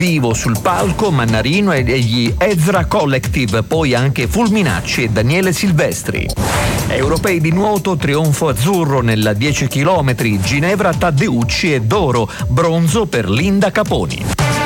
Vivo sul palco Mannarino e gli Ezra Collective, poi anche Fulminacci e Daniele Silvestri. Europei di nuoto, trionfo azzurro nella 10 km, Ginevra Taddeucci e d'oro, bronzo per Linda Caponi.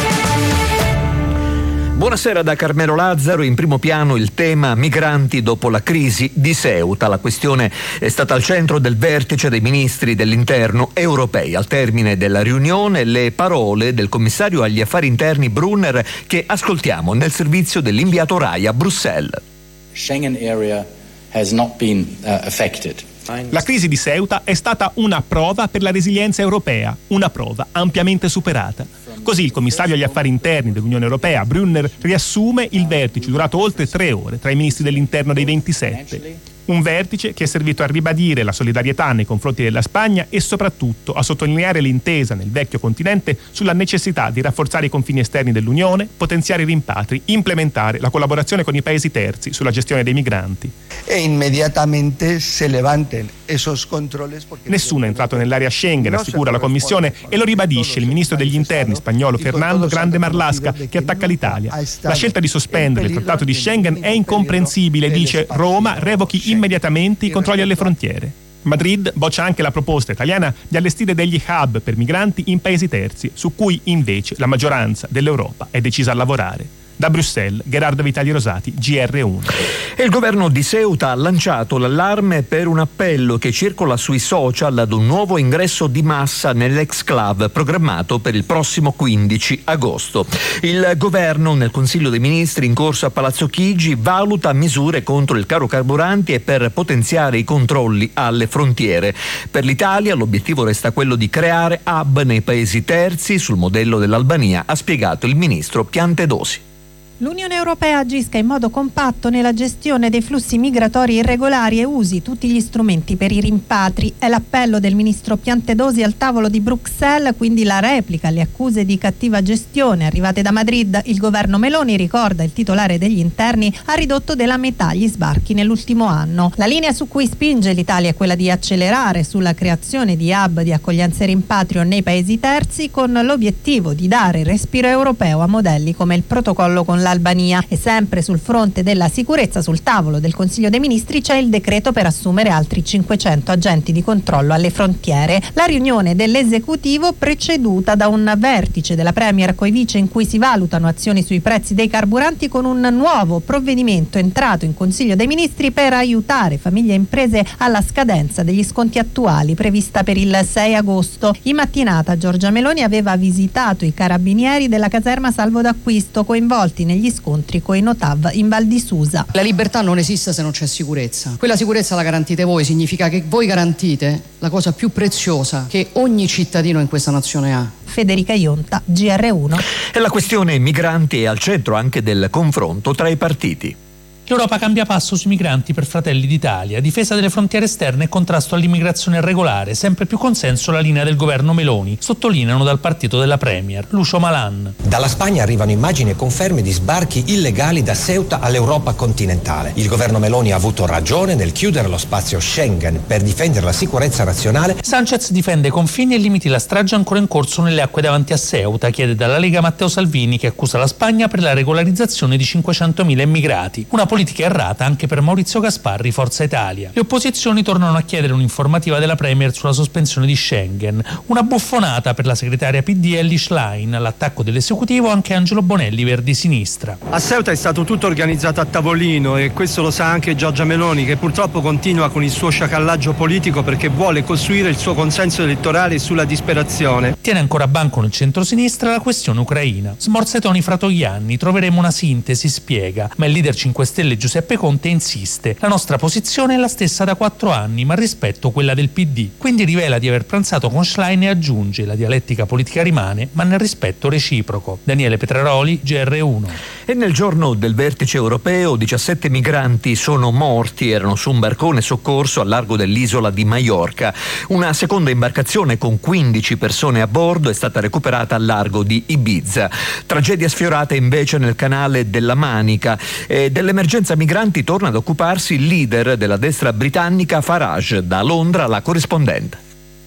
Buonasera da Carmelo Lazzaro. In primo piano il tema migranti dopo la crisi di Ceuta. La questione è stata al centro del vertice dei ministri dell'interno europei. Al termine della riunione le parole del commissario agli affari interni Brunner, che ascoltiamo nel servizio dell'inviato Rai a Bruxelles. Schengen area has not been affected. La crisi di Ceuta è stata una prova per la resilienza europea, una prova ampiamente superata. Così il commissario agli affari interni dell'Unione Europea, Brunner, riassume il vertice durato oltre 3 ore tra i ministri dell'interno dei 27. Un vertice che è servito a ribadire la solidarietà nei confronti della Spagna e soprattutto a sottolineare l'intesa nel vecchio continente sulla necessità di rafforzare i confini esterni dell'Unione, potenziare i rimpatri, implementare la collaborazione con i paesi terzi sulla gestione dei migranti. E immediatamente se levanten esos controles. Nessuno è entrato nell'area Schengen, assicura la Commissione, e lo ribadisce il ministro degli interni spagnolo Fernando Grande Marlaska, che attacca l'Italia. La scelta di sospendere il trattato di Schengen è incomprensibile, dice. Roma revochi immediatamente i controlli alle frontiere. Madrid boccia anche la proposta italiana di allestire degli hub per migranti in paesi terzi, su cui invece la maggioranza dell'Europa è decisa a lavorare. Da Bruxelles, Gerardo Vitali Rosati, GR1. E il governo di Ceuta ha lanciato l'allarme per un appello che circola sui social ad un nuovo ingresso di massa nell'exclave programmato per il prossimo 15 agosto. Il governo, nel Consiglio dei Ministri in corso a Palazzo Chigi, valuta misure contro il caro carburanti e per potenziare i controlli alle frontiere. Per l'Italia l'obiettivo resta quello di creare hub nei paesi terzi sul modello dell'Albania, ha spiegato il ministro Piantedosi. L'Unione Europea agisca in modo compatto nella gestione dei flussi migratori irregolari e usi tutti gli strumenti per i rimpatri. È l'appello del ministro Piantedosi al tavolo di Bruxelles, quindi la replica alle accuse di cattiva gestione arrivate da Madrid. Il governo Meloni, ricorda il titolare degli interni, ha ridotto della metà gli sbarchi nell'ultimo anno. La linea su cui spinge l'Italia è quella di accelerare sulla creazione di hub di accoglienza e rimpatrio nei paesi terzi, con l'obiettivo di dare respiro europeo a modelli come il protocollo con l'Albania. E sempre sul fronte della sicurezza, sul tavolo del Consiglio dei Ministri c'è il decreto per assumere altri 500 agenti di controllo alle frontiere. La riunione dell'esecutivo preceduta da un vertice della Premier coi vice in cui si valutano azioni sui prezzi dei carburanti, con un nuovo provvedimento entrato in Consiglio dei Ministri per aiutare famiglie e imprese alla scadenza degli sconti attuali prevista per il 6 agosto. In mattinata Giorgia Meloni aveva visitato i carabinieri della caserma Salvo d'Acquisto, coinvolti negli scontri coi Notav in Val di Susa. La libertà non esiste se non c'è sicurezza. Quella sicurezza la garantite voi, significa che voi garantite la cosa più preziosa che ogni cittadino in questa nazione ha. Federica Ionta, GR1. E la questione migranti è al centro anche del confronto tra i partiti. L'Europa cambia passo sui migranti per Fratelli d'Italia, difesa delle frontiere esterne e contrasto all'immigrazione irregolare, sempre più consenso la linea del governo Meloni, sottolineano dal partito della Premier, Lucio Malan. Dalla Spagna arrivano immagini e conferme di sbarchi illegali da Ceuta all'Europa continentale. Il governo Meloni ha avuto ragione nel chiudere lo spazio Schengen per difendere la sicurezza nazionale. Sanchez difende i confini e limiti la strage ancora in corso nelle acque davanti a Ceuta, chiede dalla Lega Matteo Salvini, che accusa la Spagna per la regolarizzazione di 500.000 immigrati. Una politica errata anche per Maurizio Gasparri, Forza Italia. Le opposizioni tornano a chiedere un'informativa della Premier sulla sospensione di Schengen. Una buffonata per la segretaria PD Elly Schlein. All'attacco dell'esecutivo anche Angelo Bonelli, Verdi Sinistra. A Ceuta è stato tutto organizzato a tavolino e questo lo sa anche Giorgia Meloni, che purtroppo continua con il suo sciacallaggio politico perché vuole costruire il suo consenso elettorale sulla disperazione. Tiene ancora a banco nel centro-sinistra la questione ucraina. Smorza i toni fra Togliani, troveremo una sintesi, spiega, ma il leader 5 Stelle Giuseppe Conte insiste. La nostra posizione è la stessa da 4 anni, ma rispetto quella del PD. Quindi rivela di aver pranzato con Schlein e aggiunge: la dialettica politica rimane, ma nel rispetto reciproco. Daniele Petraroli, GR1. E nel giorno del vertice europeo 17 migranti sono morti, erano su un barcone soccorso al largo dell'isola di Maiorca. Una seconda imbarcazione con 15 persone a bordo è stata recuperata al largo di Ibiza. Tragedia sfiorata invece nel canale della Manica. Dell'emergenza migranti torna ad occuparsi il leader della destra britannica Farage. Da Londra la corrispondente.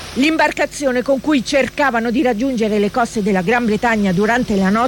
L'imbarcazione con cui cercavano di raggiungere le coste della Gran Bretagna durante la notte